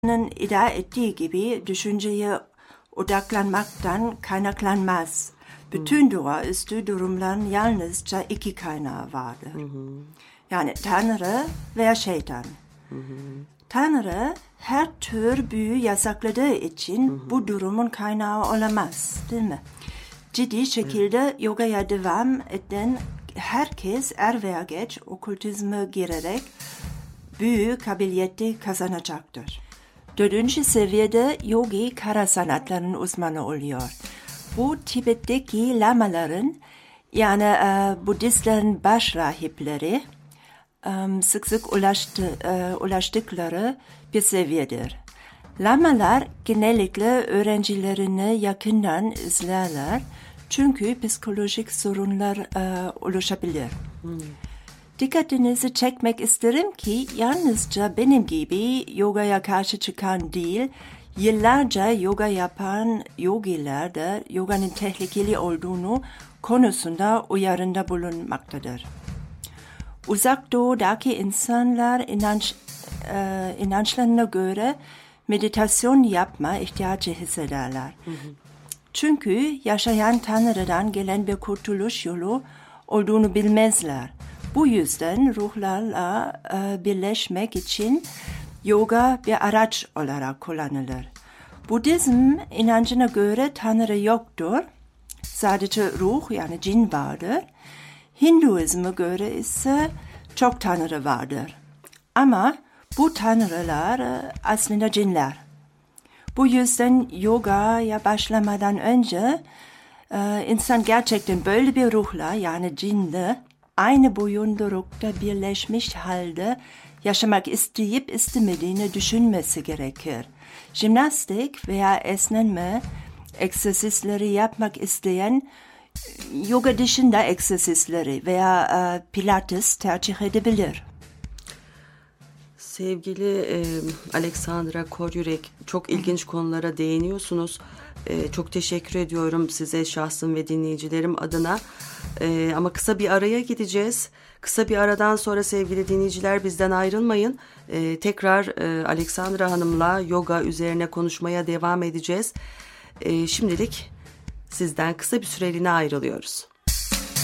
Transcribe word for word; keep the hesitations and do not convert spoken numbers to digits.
iddia ettiği gibi düşünceye odaklanmaktan kaynaklanmaz. Bütün doğaüstü durumların yalnızca iki kaynağı vardır. Hı hı. Yani Tanrı veya şeytan. Hı hı. Tanrı her tür büyü yasakladığı için hı hı. bu durumun kaynağı olamaz, değil mi? Ciddi şekilde evet. yogaya devam eden herkes er veya geç okültizme girerek büyü kabiliyeti kazanacaktır. Dördüncü seviyede yogi kara sanatların uzmanı oluyor. Bu Tibet'teki lamaların yani e, Budistlerin baş rahipleri e, sık sık ulaştı, e, ulaştıkları bir seviyedir. Lamalar genellikle öğrencilerini yakından izlerler çünkü psikolojik sorunlar e, oluşabilir. Hmm. Dikkatinizi çekmek isterim ki yalnızca benim gibi yogaya karşı çıkan değil, yıllarca yoga yapan yogiler de yoganın tehlikeli olduğunu konusunda uyarında bulunmaktadır. Uzak Doğu'daki insanlar inanç, e, inançlarına göre meditasyon yapma ihtiyacı hissederler. Hı hı. Çünkü yaşayan Tanrı'dan gelen bir kurtuluş yolu olduğunu bilmezler. Bu yüzden ruhlarla e, birleşmek için yoga bir araç olarak kullanılır. Budizm inancına göre Tanrı yoktur. Sadece ruh yani cin vardır. Hinduizme göre ise çok Tanrı vardır. Ama bu Tanrılar aslında cinler. Bu yüzden yogaya başlamadan önce e, insan gerçekten böyle bir ruhla yani cinle aynı boyundurukta birleşmiş halde yaşamak isteyip istemediğini düşünmesi gerekir. Jimnastik veya esnenme egzersizleri yapmak isteyen yoga dışında egzersizleri veya e, pilates tercih edebilir. Sevgili e, Aleksandra Koryürek, çok ilginç konulara değiniyorsunuz. E, çok teşekkür ediyorum size şahsım ve dinleyicilerim adına. E, ama kısa bir araya gideceğiz. Kısa bir aradan sonra sevgili dinleyiciler bizden ayrılmayın. E, tekrar e, Aleksandra Hanım'la yoga üzerine konuşmaya devam edeceğiz. E, şimdilik sizden kısa bir süreliğine ayrılıyoruz.